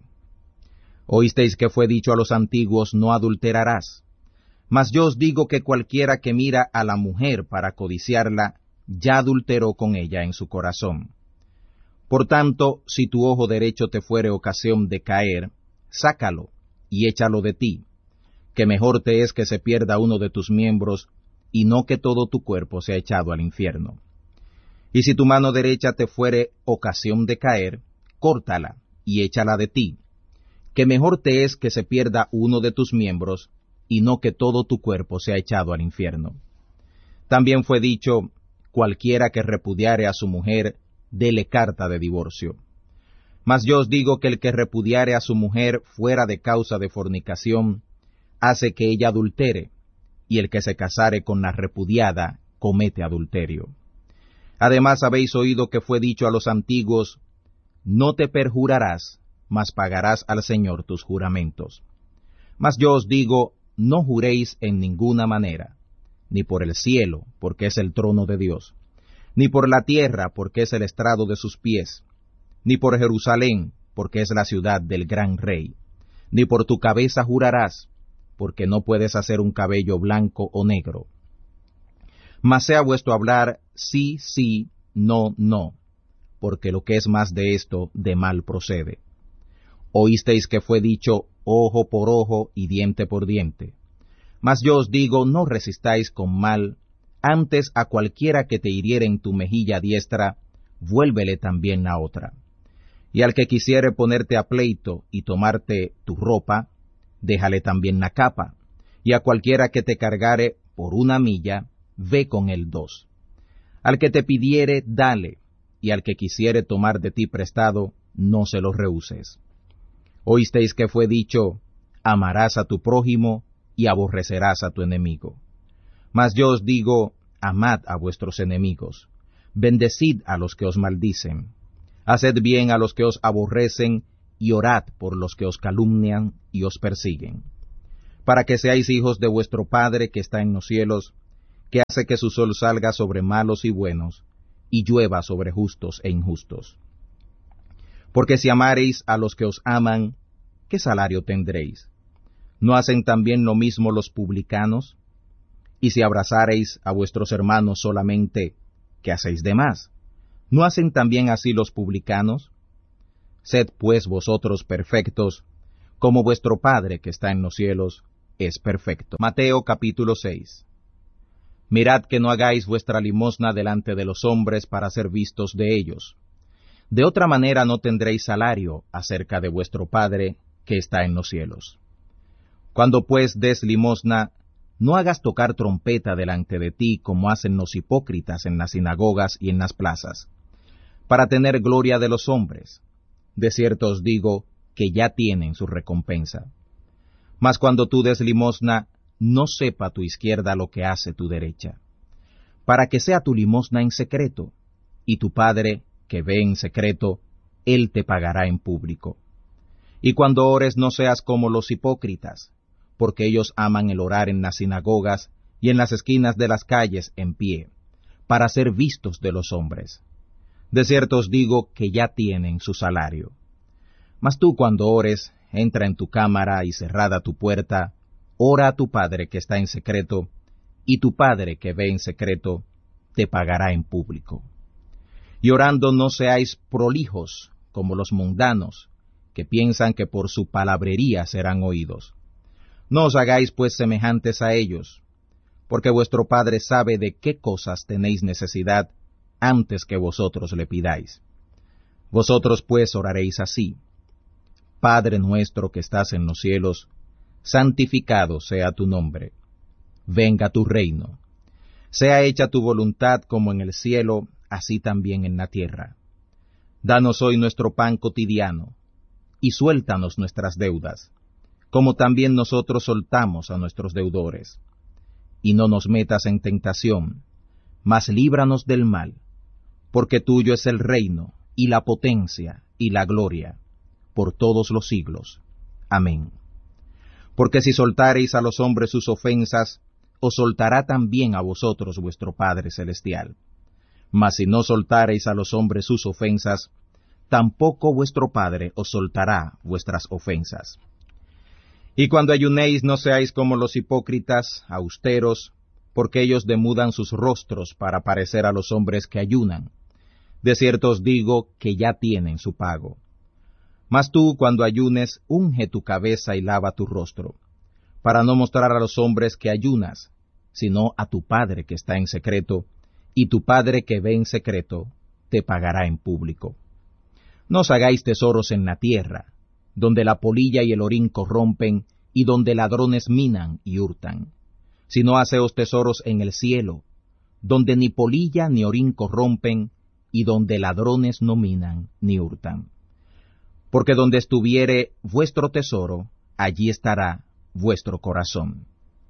Oísteis que fue dicho a los antiguos, no adulterarás. Mas yo os digo que cualquiera que mira a la mujer para codiciarla, ya adulteró con ella en su corazón. Por tanto, si tu ojo derecho te fuere ocasión de caer, sácalo y échalo de ti, que mejor te es que se pierda uno de tus miembros, y no que todo tu cuerpo sea echado al infierno. Y si tu mano derecha te fuere ocasión de caer, córtala y échala de ti, que mejor te es que se pierda uno de tus miembros, y no que todo tu cuerpo sea echado al infierno. También fue dicho, cualquiera que repudiare a su mujer, dele carta de divorcio. Mas yo os digo que el que repudiare a su mujer fuera de causa de fornicación, hace que ella adultere, y el que se casare con la repudiada, comete adulterio. Además habéis oído que fue dicho a los antiguos, no te perjurarás, mas pagarás al Señor tus juramentos. Mas yo os digo, no juréis en ninguna manera, ni por el cielo, porque es el trono de Dios, ni por la tierra, porque es el estrado de sus pies, ni por Jerusalén, porque es la ciudad del gran rey, ni por tu cabeza jurarás, porque no puedes hacer un cabello blanco o negro. Mas sea vuestro hablar sí, sí, no, no, porque lo que es más de esto, de mal procede. Oísteis que fue dicho ojo por ojo y diente por diente. Mas yo os digo, no resistáis con mal, antes a cualquiera que te hiriere en tu mejilla diestra, vuélvele también la otra. Y al que quisiere ponerte a pleito y tomarte tu ropa, déjale también la capa, y a cualquiera que te cargare por 1 milla, ve con él 2. Al que te pidiere, dale, y al que quisiere tomar de ti prestado, no se lo rehuses. Oísteis que fue dicho, amarás a tu prójimo y aborrecerás a tu enemigo. Mas yo os digo, amad a vuestros enemigos, bendecid a los que os maldicen, haced bien a los que os aborrecen, y orad por los que os calumnian y os persiguen, para que seáis hijos de vuestro Padre que está en los cielos, que hace que su sol salga sobre malos y buenos, y llueva sobre justos e injustos. Porque si amareis a los que os aman, ¿qué salario tendréis? ¿No hacen también lo mismo los publicanos? Y si abrazareis a vuestros hermanos solamente, ¿qué hacéis de más? ¿No hacen también así los publicanos? Sed pues vosotros perfectos, como vuestro Padre que está en los cielos es perfecto. Mateo capítulo 6. Mirad que no hagáis vuestra limosna delante de los hombres para ser vistos de ellos. De otra manera no tendréis salario acerca de vuestro Padre que está en los cielos. Cuando pues des limosna, no hagas tocar trompeta delante de ti como hacen los hipócritas en las sinagogas y en las plazas, para tener gloria de los hombres. De cierto os digo que ya tienen su recompensa. Mas cuando tú des limosna, no sepa tu izquierda lo que hace tu derecha, para que sea tu limosna en secreto, y tu Padre, que ve en secreto, Él te pagará en público. Y cuando ores no seas como los hipócritas, porque ellos aman el orar en las sinagogas y en las esquinas de las calles en pie, para ser vistos de los hombres. De cierto os digo que ya tienen su salario. Mas tú cuando ores, entra en tu cámara y cerrada tu puerta, ora a tu Padre que está en secreto, y tu Padre que ve en secreto, te pagará en público. Y orando no seáis prolijos como los mundanos, que piensan que por su palabrería serán oídos. No os hagáis pues semejantes a ellos, porque vuestro Padre sabe de qué cosas tenéis necesidad antes que vosotros le pidáis. Vosotros pues oraréis así: Padre nuestro que estás en los cielos, santificado sea tu nombre. Venga tu reino. Sea hecha tu voluntad como en el cielo, así también en la tierra. Danos hoy nuestro pan cotidiano, y suéltanos nuestras deudas, como también nosotros soltamos a nuestros deudores. Y no nos metas en tentación, mas líbranos del mal, porque tuyo es el reino, y la potencia, y la gloria, por todos los siglos. Amén. Porque si soltareis a los hombres sus ofensas, os soltará también a vosotros vuestro Padre celestial. Mas si no soltareis a los hombres sus ofensas, tampoco vuestro Padre os soltará vuestras ofensas. Y cuando ayunéis no seáis como los hipócritas, austeros, porque ellos demudan sus rostros para parecer a los hombres que ayunan. De cierto os digo que ya tienen su pago. Mas tú, cuando ayunes, unge tu cabeza y lava tu rostro, para no mostrar a los hombres que ayunas, sino a tu Padre que está en secreto, y tu Padre que ve en secreto, te pagará en público. No os hagáis tesoros en la tierra, donde la polilla y el orín corrompen, y donde ladrones minan y hurtan, sino haceos tesoros en el cielo, donde ni polilla ni orín corrompen, y donde ladrones no minan ni hurtan. Porque donde estuviere vuestro tesoro, allí estará vuestro corazón.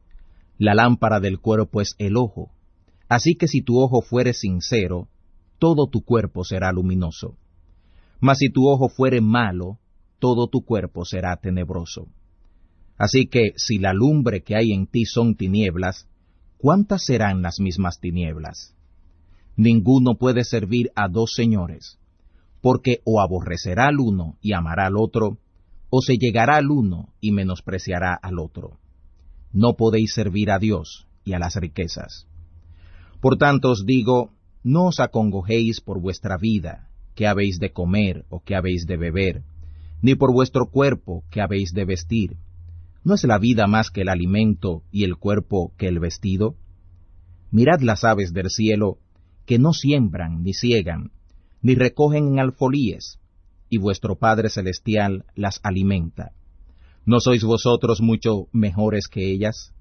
La lámpara del cuerpo es el ojo, así que si tu ojo fuere sincero, todo tu cuerpo será luminoso. Mas si tu ojo fuere malo, todo tu cuerpo será tenebroso. Así que si la lumbre que hay en ti son tinieblas, ¿cuántas serán las mismas tinieblas? Ninguno puede servir a dos señores, porque o aborrecerá al uno y amará al otro, o se llegará al uno y menospreciará al otro. No podéis servir a Dios y a las riquezas. Por tanto os digo, no os acongojéis por vuestra vida, qué habéis de comer o qué habéis de beber, ni por vuestro cuerpo, qué habéis de vestir. ¿No es la vida más que el alimento y el cuerpo que el vestido? Mirad las aves del cielo, que no siembran ni siegan, ni recogen en alfolíes, y vuestro Padre celestial las alimenta. ¿No sois vosotros mucho mejores que ellas?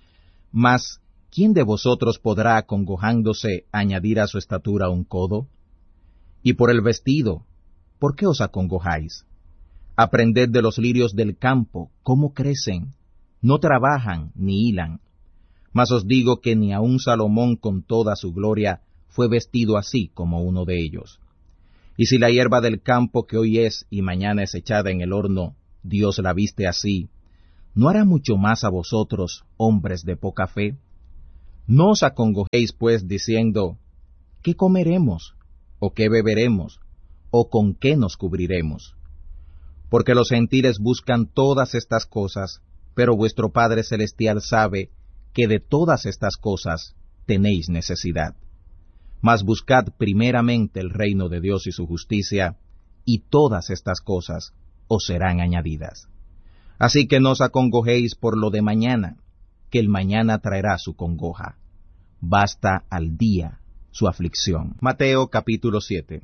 Mas, ¿quién de vosotros podrá, acongojándose, añadir a su estatura un codo? Y por el vestido, ¿por qué os acongojáis? Aprended de los lirios del campo, cómo crecen, no trabajan ni hilan. Mas os digo que ni aun Salomón con toda su gloria fue vestido así como uno de ellos. Y si la hierba del campo que hoy es y mañana es echada en el horno, Dios la viste así, ¿no hará mucho más a vosotros, hombres de poca fe? No os acongojéis, pues, diciendo, ¿qué comeremos? ¿O qué beberemos? ¿O con qué nos cubriremos? Porque los gentiles buscan todas estas cosas, pero vuestro Padre Celestial sabe que de todas estas cosas tenéis necesidad. Mas buscad primeramente el reino de Dios y su justicia, y todas estas cosas os serán añadidas. Así que no os acongojéis por lo de mañana, que el mañana traerá su congoja. Basta al día su aflicción. Mateo capítulo 7.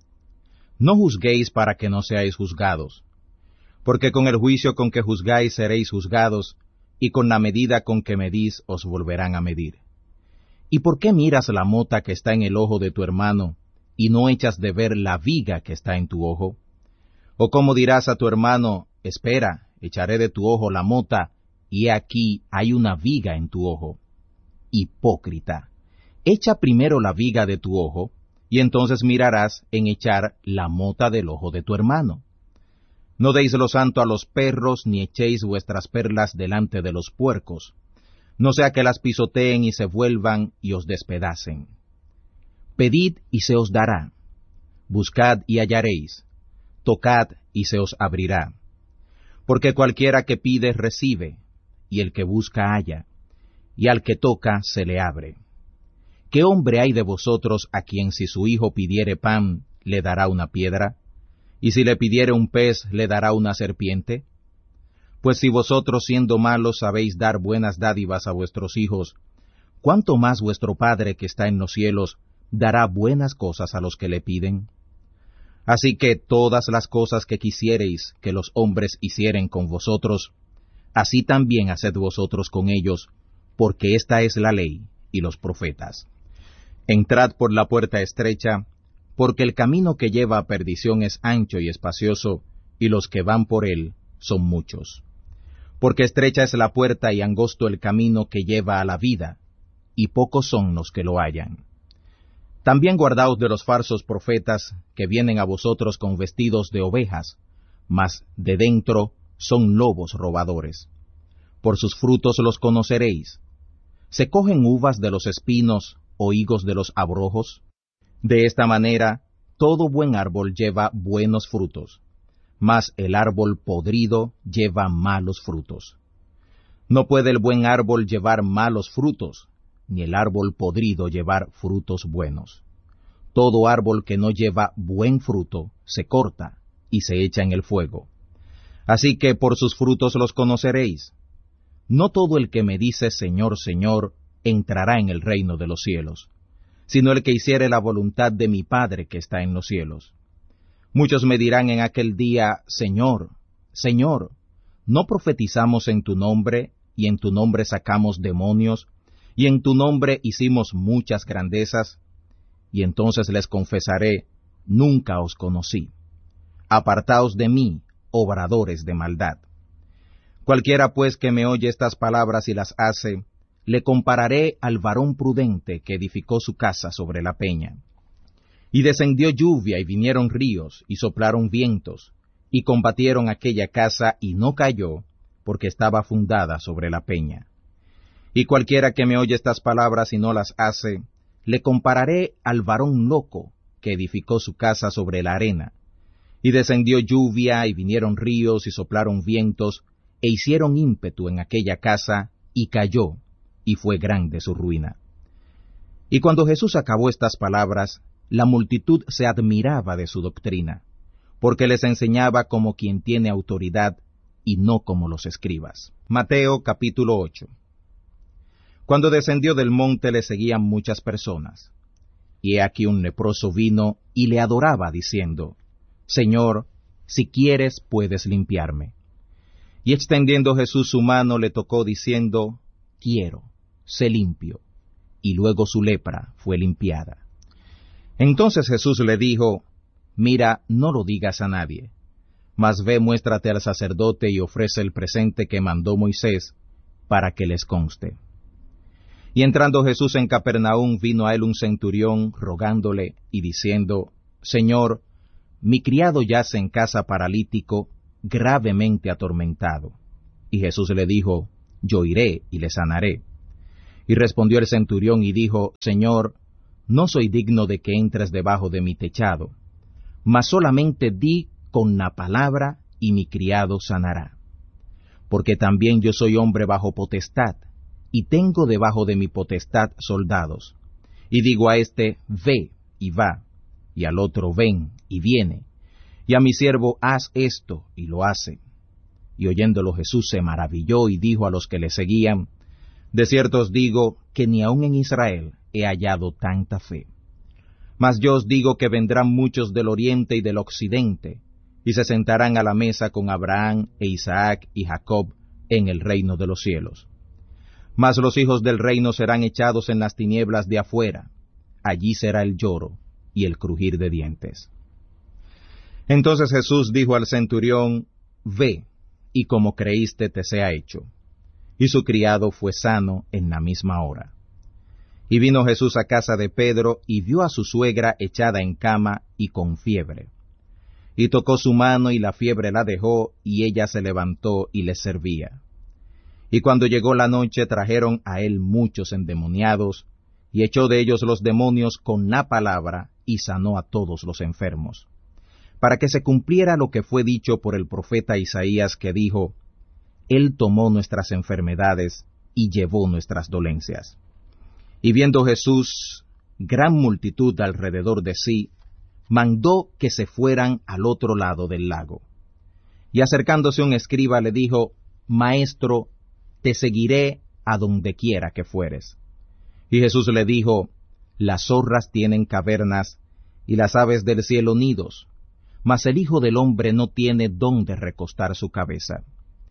No juzguéis para que no seáis juzgados, porque con el juicio con que juzgáis seréis juzgados, y con la medida con que medís os volverán a medir. ¿Y por qué miras la mota que está en el ojo de tu hermano, y no echas de ver la viga que está en tu ojo? ¿O cómo dirás a tu hermano, espera, echaré de tu ojo la mota, y he aquí hay una viga en tu ojo? Hipócrita, echa primero la viga de tu ojo, y entonces mirarás en echar la mota del ojo de tu hermano. No deis lo santo a los perros, ni echéis vuestras perlas delante de los puercos, no sea que las pisoteen y se vuelvan y os despedacen. Pedid y se os dará, buscad y hallaréis, tocad y se os abrirá. Porque cualquiera que pide recibe, y el que busca halla, y al que toca se le abre. ¿Qué hombre hay de vosotros a quien si su hijo pidiere pan, le dará una piedra? ¿Y si le pidiere un pez, le dará una serpiente? Pues si vosotros siendo malos sabéis dar buenas dádivas a vuestros hijos, ¿cuánto más vuestro Padre que está en los cielos dará buenas cosas a los que le piden? Así que todas las cosas que quisiereis que los hombres hicieren con vosotros, así también haced vosotros con ellos, porque esta es la ley y los profetas. Entrad por la puerta estrecha, porque el camino que lleva a perdición es ancho y espacioso, y los que van por él son muchos. Porque estrecha es la puerta y angosto el camino que lleva a la vida, y pocos son los que lo hallan. También guardaos de los falsos profetas, que vienen a vosotros con vestidos de ovejas, mas de dentro son lobos robadores. Por sus frutos los conoceréis. ¿Se cogen uvas de los espinos o higos de los abrojos? De esta manera, todo buen árbol lleva buenos frutos, mas el árbol podrido lleva malos frutos. No puede el buen árbol llevar malos frutos, ni el árbol podrido llevar frutos buenos. Todo árbol que no lleva buen fruto se corta y se echa en el fuego. Así que por sus frutos los conoceréis. No todo el que me dice Señor, Señor, entrará en el reino de los cielos, sino el que hiciere la voluntad de mi Padre que está en los cielos. Muchos me dirán en aquel día, Señor, Señor, ¿no profetizamos en tu nombre, y en tu nombre sacamos demonios, y en tu nombre hicimos muchas grandezas? Y entonces les confesaré, nunca os conocí. Apartaos de mí, obradores de maldad. Cualquiera pues que me oye estas palabras y las hace, le compararé al varón prudente que edificó su casa sobre la peña. Y descendió lluvia y vinieron ríos y soplaron vientos, y combatieron aquella casa y no cayó, porque estaba fundada sobre la peña. Y cualquiera que me oye estas palabras y no las hace, le compararé al varón loco que edificó su casa sobre la arena. Y descendió lluvia y vinieron ríos y soplaron vientos, e hicieron ímpetu en aquella casa, y cayó, y fue grande su ruina. Y cuando Jesús acabó estas palabras, la multitud se admiraba de su doctrina, porque les enseñaba como quien tiene autoridad, y no como los escribas. Mateo capítulo 8. Cuando descendió del monte le seguían muchas personas. Y he aquí un leproso vino y le adoraba, diciendo, Señor, si quieres puedes limpiarme. Y extendiendo Jesús su mano le tocó, diciendo, quiero, sé limpio. Y luego su lepra fue limpiada. Entonces Jesús le dijo, mira, no lo digas a nadie, mas ve, muéstrate al sacerdote y ofrece el presente que mandó Moisés, para que les conste. Y entrando Jesús en Capernaum, vino a él un centurión, rogándole y diciendo, Señor, mi criado yace en casa paralítico, gravemente atormentado. Y Jesús le dijo, yo iré y le sanaré. Y respondió el centurión y dijo, Señor, no soy digno de que entres debajo de mi techado, mas solamente di con la palabra y mi criado sanará. Porque también yo soy hombre bajo potestad, y tengo debajo de mi potestad soldados. Y digo a este, ve, y va, y al otro, ven, y viene, y a mi siervo, haz esto, y lo hace. Y oyéndolo Jesús se maravilló y dijo a los que le seguían, de cierto os digo que ni aun en Israel he hallado tanta fe. Mas yo os digo que vendrán muchos del oriente y del occidente, y se sentarán a la mesa con Abraham e Isaac y Jacob en el reino de los cielos. Mas los hijos del reino serán echados en las tinieblas de afuera, allí será el lloro y el crujir de dientes. Entonces Jesús dijo al centurión, ve, y como creíste te sea hecho. Y su criado fue sano en la misma hora. Y vino Jesús a casa de Pedro, y vio a su suegra echada en cama y con fiebre. Y tocó su mano, y la fiebre la dejó, y ella se levantó y les servía. Y cuando llegó la noche trajeron a él muchos endemoniados, y echó de ellos los demonios con la palabra, y sanó a todos los enfermos. Para que se cumpliera lo que fue dicho por el profeta Isaías, que dijo, Él tomó nuestras enfermedades, y llevó nuestras dolencias. Y viendo Jesús gran multitud alrededor de sí, mandó que se fueran al otro lado del lago. Y acercándose un escriba le dijo, Maestro, te seguiré a donde quiera que fueres. Y Jesús le dijo, las zorras tienen cavernas, y las aves del cielo nidos, mas el Hijo del Hombre no tiene dónde recostar su cabeza.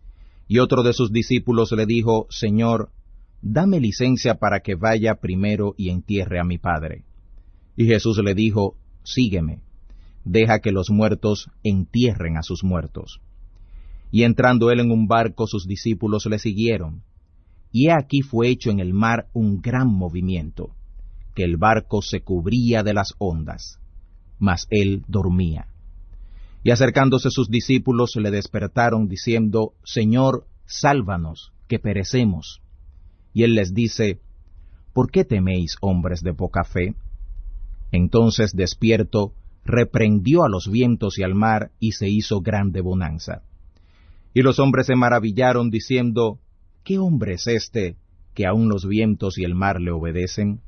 Y otro de sus discípulos le dijo, Señor, dame licencia para que vaya primero y entierre a mi padre. Y Jesús le dijo, sígueme, deja que los muertos entierren a sus muertos. Y entrando él en un barco, sus discípulos le siguieron. Y he aquí fue hecho en el mar un gran movimiento, que el barco se cubría de las ondas, mas él dormía. Y acercándose sus discípulos le despertaron, diciendo, Señor, sálvanos, que perecemos. Y él les dice, ¿por qué teméis, hombres de poca fe? Entonces, despierto, reprendió a los vientos y al mar, y se hizo grande bonanza. Y los hombres se maravillaron, diciendo, ¿qué hombre es este, que aun los vientos y el mar le obedecen?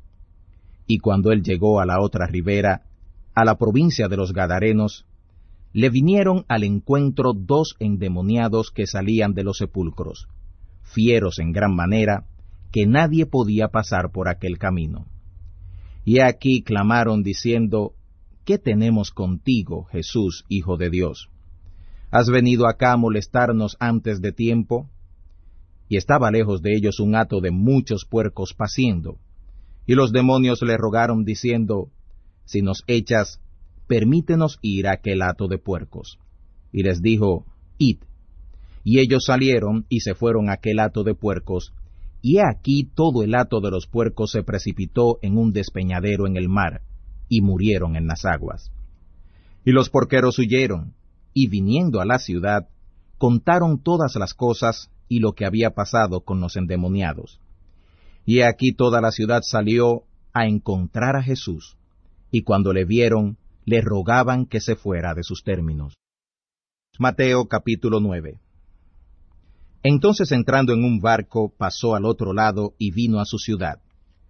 Y cuando él llegó a la otra ribera, a la provincia de los Gadarenos, le vinieron al encuentro 2 endemoniados que salían de los sepulcros, fieros en gran manera, que nadie podía pasar por aquel camino. Y aquí clamaron diciendo, ¿qué tenemos contigo, Jesús, Hijo de Dios? ¿Has venido acá a molestarnos antes de tiempo? Y estaba lejos de ellos un hato de muchos puercos paciendo. Y los demonios le rogaron diciendo, si nos echas, permítenos ir a aquel hato de puercos. Y les dijo, id. Y ellos salieron y se fueron a aquel hato de puercos, y he aquí todo el hato de los puercos se precipitó en un despeñadero en el mar, y murieron en las aguas. Y los porqueros huyeron, y viniendo a la ciudad, contaron todas las cosas y lo que había pasado con los endemoniados. Y he aquí toda la ciudad salió a encontrar a Jesús, y cuando le vieron, le rogaban que se fuera de sus términos. Mateo capítulo 9. Entonces entrando en un barco, pasó al otro lado y vino a su ciudad.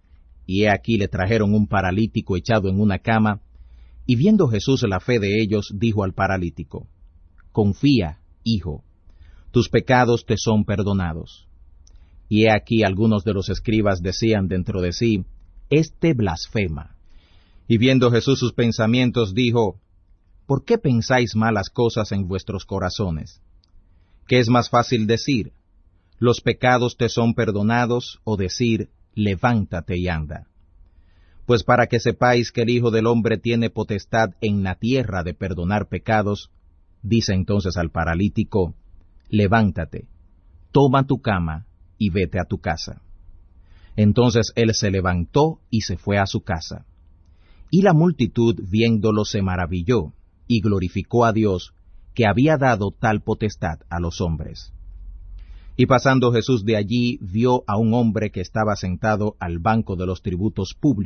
Y he aquí le trajeron un paralítico echado en una cama, y viendo Jesús la fe de ellos, dijo al paralítico, confía, hijo, tus pecados te son perdonados. Y he aquí algunos de los escribas decían dentro de sí, este blasfema. Y viendo Jesús sus pensamientos, dijo, ¿por qué pensáis malas cosas en vuestros corazones? ¿Qué es más fácil decir, los pecados te son perdonados, o decir, levántate y anda? Pues para que sepáis que el Hijo del Hombre tiene potestad en la tierra de perdonar pecados, dice entonces al paralítico, levántate, toma tu cama y vete a tu casa. Entonces él se levantó y se fue a su casa. Y la multitud viéndolo se maravilló, y glorificó a Dios, que había dado tal potestad a los hombres. Y pasando Jesús de allí, vio a un hombre que estaba sentado al banco de los tributos públicos,